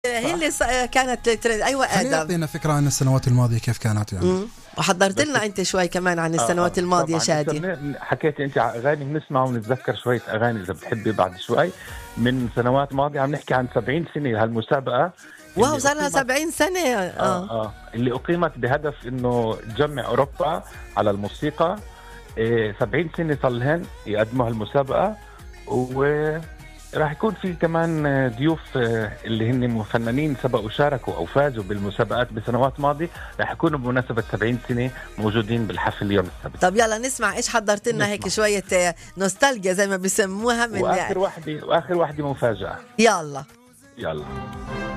هي اللي كانت الترند. أيوة آدم، يعطينا فكرة عن السنوات الماضية كيف كانت يعني. وحضرت لنا أنت شوي كمان عن السنوات الماضية. شادي، حكيتي أنت أغاني بنسمع ونتذكر شوية أغاني إذا بتحبي بعد شوي من سنوات ماضية. عم نحكي عن 70 سنة هالمسابقة. واو صار لها 70 سنة. اللي أقيمت بهدف إنه تجمع أوروبا على الموسيقى. 70 سنة صار لهن يقدموا هالمسابقة، وراح يكون في كمان ضيوف اللي هن فنانين سبقوا وشاركوا أو فازوا بالمسابقات بسنوات ماضية، راح يكونوا بمناسبة 70 سنة موجودين بالحفل اليوم السبت. طب يلا نسمع إيش حضرت لنا. هيك شوية نوستالجيا زي ما بيسموها من وآخر واحدة مفاجأة. يلا.